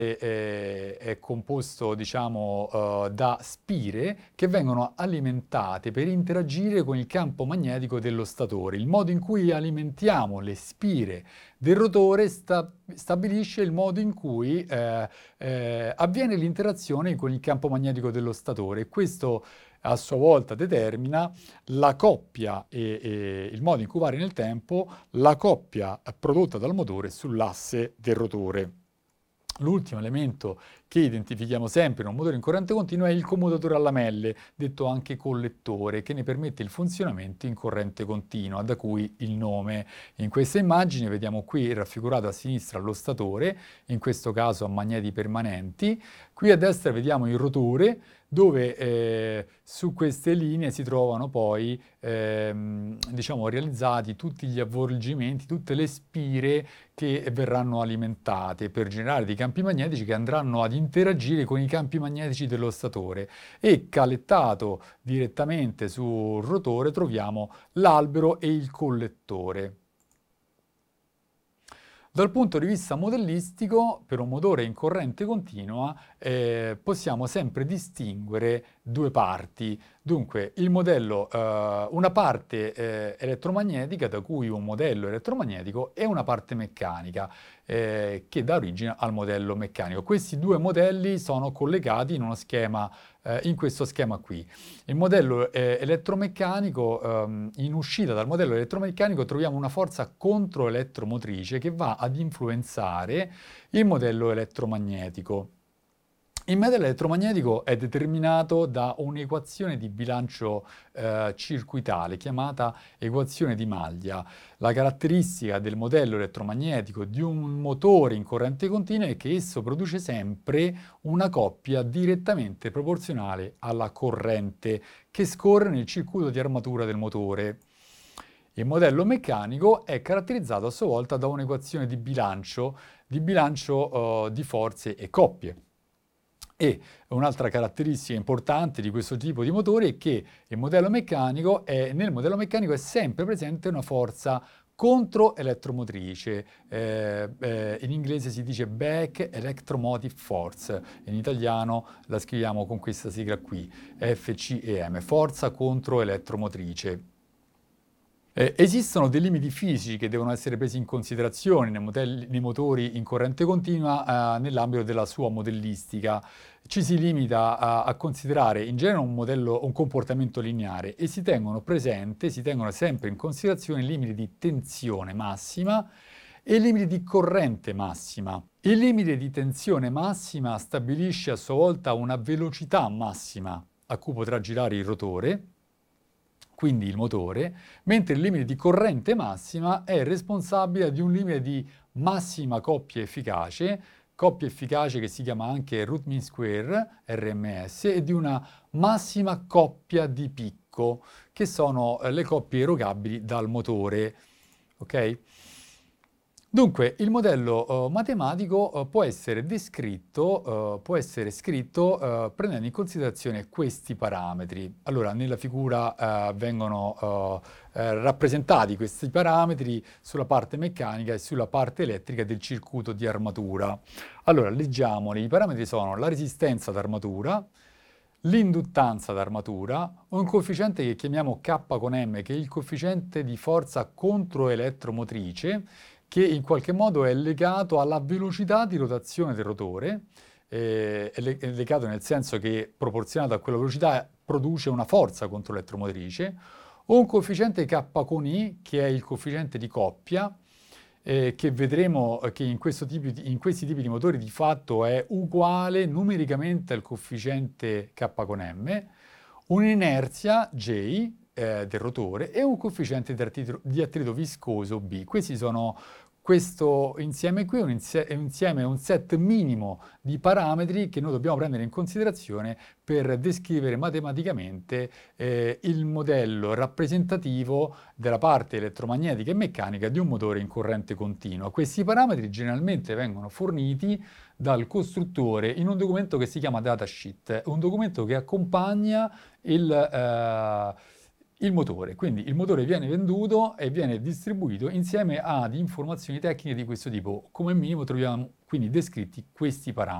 è composto, diciamo, da spire che vengono alimentate per interagire con il campo magnetico dello statore. Il modo in cui alimentiamo le spire del rotore stabilisce il modo in cui avviene l'interazione con il campo magnetico dello statore. Questo a sua volta determina la coppia e il modo in cui varia nel tempo la coppia prodotta dal motore sull'asse del rotore. L'ultimo elemento che identifichiamo sempre in un motore in corrente continua è il commutatore a lamelle, detto anche collettore, che ne permette il funzionamento in corrente continua, da cui il nome. In questa immagine vediamo qui raffigurato a sinistra lo statore, in questo caso a magneti permanenti. Qui a destra vediamo il rotore, dove su queste linee si trovano poi diciamo, realizzati tutti gli avvolgimenti, tutte le spire che verranno alimentate per generare dei campi magnetici che andranno ad interagire con i campi magnetici dello statore. E calettato direttamente sul rotore troviamo l'albero e il collettore. Dal punto di vista modellistico, per un motore in corrente continua, possiamo sempre distinguere due parti. Dunque, il modello, una parte elettromagnetica, da cui un modello elettromagnetico, e una parte meccanica, che dà origine al modello meccanico. Questi due modelli sono collegati in uno schema, in questo schema qui. Il modello elettromeccanico, in uscita dal modello elettromeccanico troviamo una forza controelettromotrice che va ad influenzare il modello elettromagnetico. Il modello elettromagnetico è determinato da un'equazione di bilancio circuitale chiamata equazione di maglia. La caratteristica del modello elettromagnetico di un motore in corrente continua è che esso produce sempre una coppia direttamente proporzionale alla corrente che scorre nel circuito di armatura del motore. Il modello meccanico è caratterizzato a sua volta da un'equazione di bilancio di forze e coppie. E un'altra caratteristica importante di questo tipo di motori è che nel modello meccanico è sempre presente una forza controelettromotrice. In inglese si dice back electromotive force, in italiano la scriviamo con questa sigla qui, FCEM, forza controelettromotrice. Esistono dei limiti fisici che devono essere presi in considerazione nei motori in corrente continua nell'ambito della sua modellistica. Ci si limita a considerare in genere un comportamento lineare e si tengono sempre in considerazione i limiti di tensione massima e i limiti di corrente massima. Il limite di tensione massima stabilisce a sua volta una velocità massima a cui potrà girare il rotore, quindi il motore, mentre il limite di corrente massima è responsabile di un limite di massima coppia efficace che si chiama anche root mean square, RMS, e di una massima coppia di picco, che sono le coppie erogabili dal motore. Ok? Dunque, il modello matematico può essere scritto prendendo in considerazione questi parametri. Allora, nella figura vengono rappresentati questi parametri sulla parte meccanica e sulla parte elettrica del circuito di armatura. Allora, leggiamoli. I parametri sono la resistenza d'armatura, l'induttanza d'armatura, un coefficiente che chiamiamo K con M, che è il coefficiente di forza controelettromotrice, che in qualche modo è legato alla velocità di rotazione del rotore, è legato nel senso che proporzionato a quella velocità produce una forza controelettromotrice, o un coefficiente K con I, che è il coefficiente di coppia, che vedremo che in questi tipi di motori di fatto è uguale numericamente al coefficiente K con M, un'inerzia J del rotore e un coefficiente di attrito viscoso B. Questo insieme qui è un set minimo di parametri che noi dobbiamo prendere in considerazione per descrivere matematicamente il modello rappresentativo della parte elettromagnetica e meccanica di un motore in corrente continua. Questi parametri generalmente vengono forniti dal costruttore in un documento che si chiama datasheet, un documento che accompagna il motore. Quindi il motore viene venduto e viene distribuito insieme ad informazioni tecniche di questo tipo. Come minimo troviamo quindi descritti questi parametri.